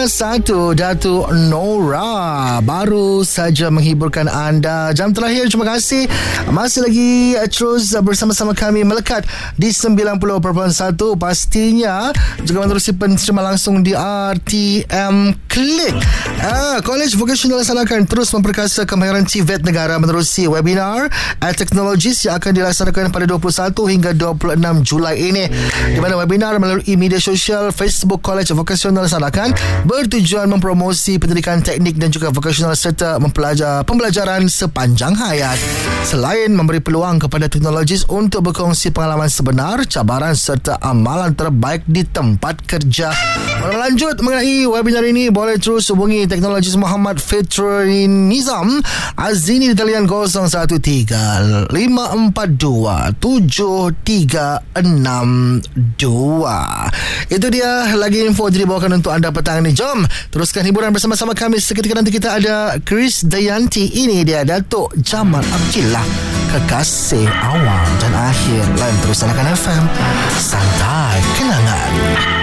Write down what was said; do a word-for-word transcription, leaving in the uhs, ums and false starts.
satu Datuk Nora baru saja menghiburkan anda. Jam terakhir, terima kasih masih lagi uh, terus uh, bersama-sama kami melekat di sembilan puluh perpuluhan satu. Pastinya juga menerusi penerimaan langsung di R T M Click. uh, College Vocational laksanakan terus memperkasa kemahiran T V E T negara menerusi webinar uh, Technologies yang akan dilaksanakan pada dua puluh satu hingga dua puluh enam Julai ini, di mana webinar melalui media sosial Facebook College Vocational laksanakan bertujuan mempromosi pendidikan teknik dan juga vocational serta mempelajar pembelajaran sepanjang hayat. Selain memberi peluang kepada teknologis untuk berkongsi pengalaman sebenar, cabaran serta amalan terbaik di tempat kerja. Lanjut mengenai webinar ini, boleh terus hubungi teknologis Muhammad Fitri Nizam Azini di talian kosong satu tiga lima empat dua tujuh tiga enam dua. Itu dia lagi info yang dibawakan untuk anda petang ini. Jom teruskan hiburan bersama-sama kami. Seketika nanti kita ada Chris Dayanti. Ini dia Datuk Jamal Abdillah, kekasih awal dan akhir. Lain terus Anakan F M, santai kenangan.